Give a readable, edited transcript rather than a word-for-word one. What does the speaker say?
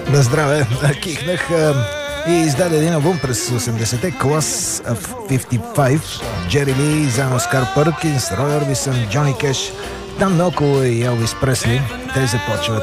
На здраве! Кихнах и издаде един албум през 80-те, Class of 55, Джери Ли, заедно с Кар Пъркинс, Рой Орбисън, Джони Кеш, там наоколо и Елвис Пресли. Те започват